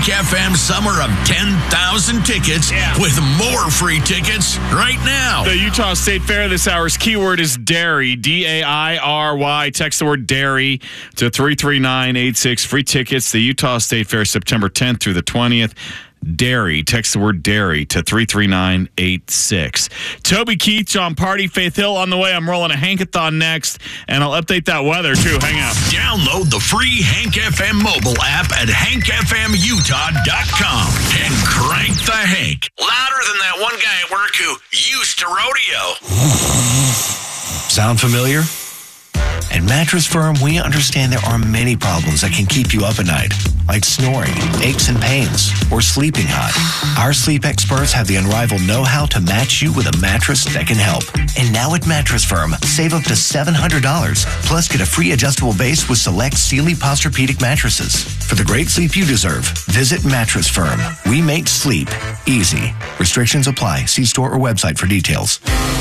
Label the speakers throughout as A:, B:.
A: Hank FM Summer of 10,000 tickets with more free tickets right now.
B: The Utah State Fair this hour's keyword is dairy, D-A-I-R-Y. Text the word dairy to 33986. Free tickets. The Utah State Fair, September 10th through the 20th. Dairy. Text the word dairy to 33986. Toby Keith, John Party, Faith Hill on the way. I'm rolling a Hankathon next, and I'll update that weather, too. Hang out.
A: Download the free Hank FM mobile app at hankfmutah.com and crank the Hank. Louder than that one guy at work who used to rodeo.
C: Sound familiar? At Mattress Firm, we understand there are many problems that can keep you up at night, like snoring, aches and pains, or sleeping hot. Our sleep experts have the unrivaled know-how to match you with a mattress that can help. And now at Mattress Firm, save up to $700, plus get a free adjustable base with select Sealy Posturepedic mattresses. For the great sleep you deserve, visit Mattress Firm. We make sleep easy. Restrictions apply. See store or website for details.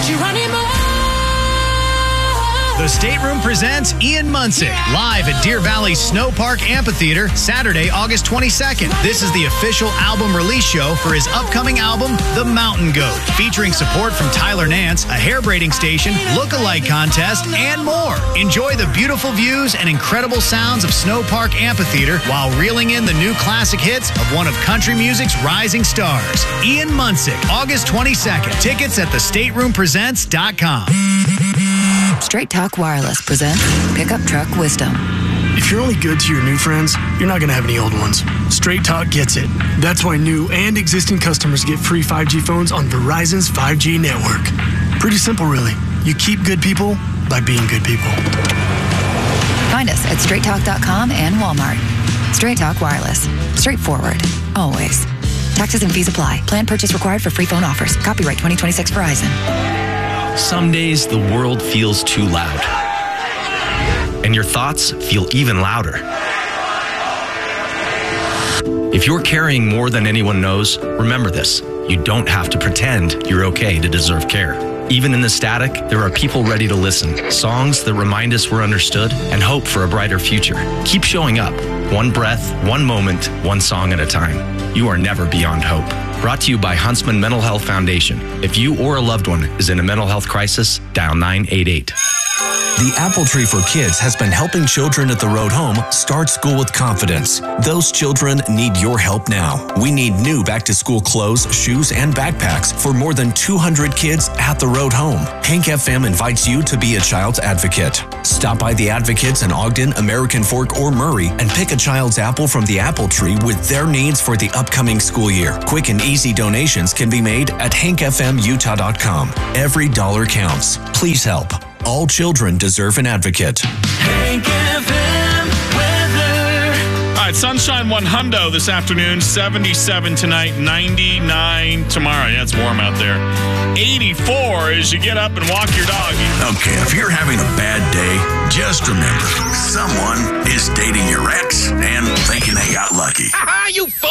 D: The Stateroom presents Ian Munsick live at Deer Valley Snow Park Amphitheater Saturday, August 22nd. This is the official album release show for his upcoming album, The Mountain Goat, featuring support from Tyler Nance, a hair braiding station, look-alike contest, and more. Enjoy the beautiful views and incredible sounds of Snow Park Amphitheater while reeling in the new classic hits of one of country music's rising stars. Ian Munsick, August 22nd. Tickets at thestateroompresents.com.
E: Straight Talk Wireless presents Pickup Truck Wisdom.
F: If you're only good to your new friends, you're not going to have any old ones. Straight Talk gets it. That's why new and existing customers get free 5G phones on Verizon's 5G network. Pretty simple, really. You keep good people by being good people.
E: Find us at straighttalk.com and Walmart. Straight Talk Wireless. Straightforward. Always. Taxes and fees apply. Plan purchase required for free phone offers. Copyright 2026 Verizon.
G: Some days the world feels too loud, and your thoughts feel even louder. If you're carrying more than anyone knows, remember this: you don't have to pretend you're okay to deserve care. Even in the static, there are people ready to listen, songs that remind us we're understood, and hope for a brighter future. Keep showing up, one breath, one moment, one song at a time. You are never beyond hope. Brought to you by Huntsman Mental Health Foundation. If you or a loved one is in a mental health crisis, dial 988.
H: The Apple Tree for Kids has been helping children at the road home start school with confidence. Those children need your help now. We need new back-to-school clothes, shoes, and backpacks for more than 200 kids at the road home. Hank FM invites you to be a child's advocate. Stop by the Advocates in Ogden, American Fork, or Murray and pick a child's apple from the Apple Tree with their needs for the upcoming school year. Quick and easy donations can be made at hankfmutah.com. Every dollar counts. Please help. All children deserve an advocate.
B: Hank FM weather. All right, sunshine 100 this afternoon, 77 tonight, 99 tomorrow. Yeah, it's warm out there. 84 as you get up and walk your dog.
A: Okay, if you're having a bad day, just remember, someone is dating your ex and thinking they got lucky.
B: You fool!